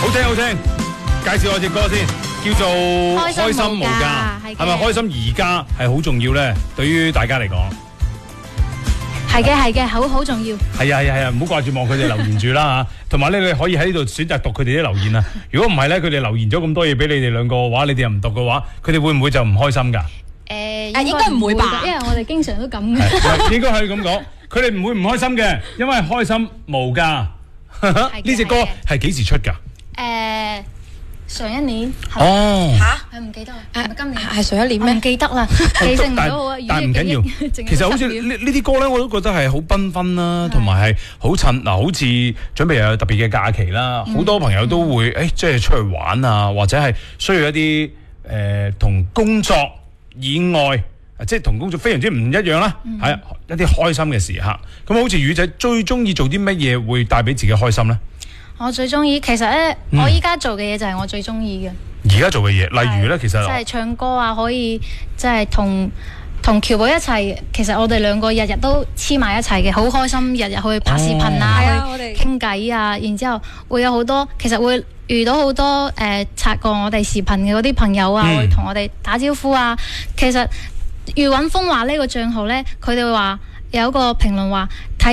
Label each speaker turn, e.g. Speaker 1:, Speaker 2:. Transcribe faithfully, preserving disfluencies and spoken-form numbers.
Speaker 1: 好聽好聽，介紹我隻歌先，叫做《開心無價》，係咪開心而家係好重要咧？對於大家嚟講，
Speaker 2: 係嘅係嘅，好好重要。
Speaker 1: 係啊係啊係啊，唔好掛住望佢哋留言住啦嚇。同埋咧，你可以喺呢度選擇讀佢哋啲留言啊。如果唔係咧，佢哋留言咗咁多嘢俾你哋兩個嘅話，你哋又唔讀嘅話，佢哋會唔會就唔開心㗎？
Speaker 2: 誒，
Speaker 3: 啊應該唔會吧，
Speaker 2: 因為我哋經常都咁嘅。
Speaker 1: 係應該可以咁講，佢哋唔會唔開心嘅，因為開心無價。呢隻歌係幾時出㗎？
Speaker 2: 誒，上一年
Speaker 1: 哦
Speaker 3: 嚇，
Speaker 2: 係唔記得啦，係咪今年？
Speaker 3: 係上一年咩？
Speaker 2: 唔記得啦，記性唔到好啊。
Speaker 1: 但係唔緊要，其實好似呢呢啲歌咧，我都覺得係好繽紛啦，同埋係好襯嗱，好似準備有特別嘅假期啦，好多朋友都會誒，即係出去玩啊，或者係需要一啲誒同工作以外。即係同工作非常之唔一樣啦，係、嗯、一啲開心嘅時刻。咁好似魚仔最中意做啲乜嘢會帶俾自己開心咧？
Speaker 2: 我最中意，其實咧，嗯、我依家做嘅嘢就係我最中意嘅。
Speaker 1: 而家做嘅嘢，例如咧，其實
Speaker 2: 即係唱歌啊，可以即係同同喬寶一齊。其實我哋兩個日日都黐埋一齊嘅，好開心，日日去拍視頻啊，
Speaker 3: 哦、
Speaker 2: 去傾偈啊，然之後會有好多，其實會遇到好多誒刷過我哋視頻嘅嗰啲朋友啊，嗯、會同我哋打招呼啊。其實。余允峰話呢個帳號呢，佢哋話有一個評論話，